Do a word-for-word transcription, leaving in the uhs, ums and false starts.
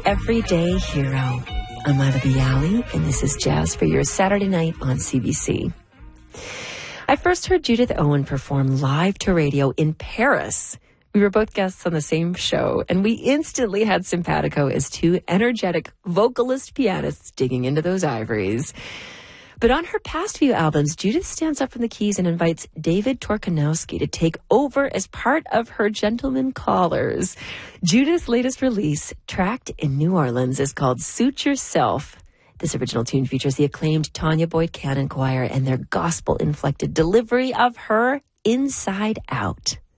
Everyday Hero. I'm Ila Bialy, and this is Jazz for your Saturday night on C B C. I first heard Judith Owen perform live to radio in Paris. We were both guests on the same show, and we instantly had simpatico as two energetic vocalist pianists digging into those ivories. But on her past few albums, Judith stands up from the keys and invites David Torkanowski to take over as part of her Gentlemen Callers. Judith's latest release, tracked in New Orleans, is called Suit Yourself. This original tune features the acclaimed Tanya Boyd Cannon Choir and their gospel-inflected delivery of her Inside Out.